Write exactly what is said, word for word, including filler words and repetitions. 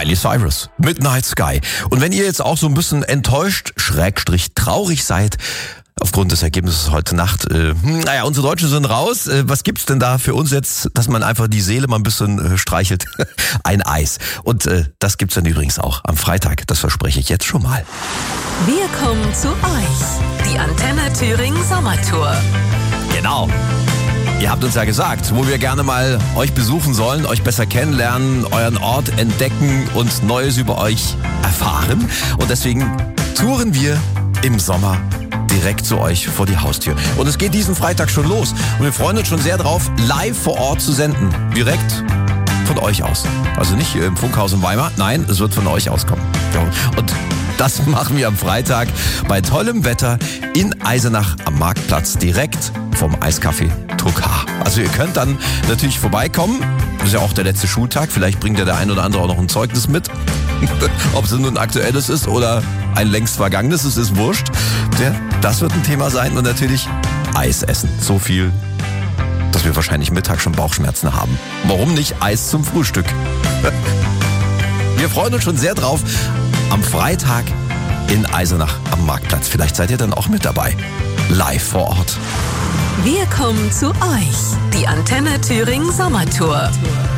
Miley Cyrus, Midnight Sky. Und wenn ihr jetzt auch so ein bisschen enttäuscht, schrägstrich traurig seid, aufgrund des Ergebnisses heute Nacht, äh, naja, unsere Deutschen sind raus. Äh, was gibt's denn da für uns jetzt, dass man einfach die Seele mal ein bisschen äh, streichelt? Ein Eis. Und äh, das gibt's dann übrigens auch am Freitag. Das verspreche ich jetzt schon mal. Wir kommen zu euch. Die Antenne Thüringen Sommertour. Genau. Ihr habt uns ja gesagt, wo wir gerne mal euch besuchen sollen, euch besser kennenlernen, euren Ort entdecken und Neues über euch erfahren. Und deswegen touren wir im Sommer direkt zu euch vor die Haustür. Und es geht diesen Freitag schon los. Und wir freuen uns schon sehr drauf, live vor Ort zu senden. Direkt von euch aus. Also nicht hier im Funkhaus in Weimar. Nein, es wird von euch auskommen. Und das machen wir am Freitag bei tollem Wetter in Eisenach am Marktplatz direkt vom Eiscafé Tokar. Also ihr könnt dann natürlich vorbeikommen. Das ist ja auch der letzte Schultag. Vielleicht bringt ja der ein oder andere auch noch ein Zeugnis mit. Ob es nun ein aktuelles ist oder ein längst vergangenes, es ist wurscht. Das wird ein Thema sein und natürlich Eis essen. So viel, dass wir wahrscheinlich Mittag schon Bauchschmerzen haben. Warum nicht Eis zum Frühstück? Wir freuen uns schon sehr drauf am Freitag in Eisenach am Marktplatz. Vielleicht seid ihr dann auch mit dabei. Live vor Ort. Wir kommen zu euch. Die Antenne Thüringen Sommertour.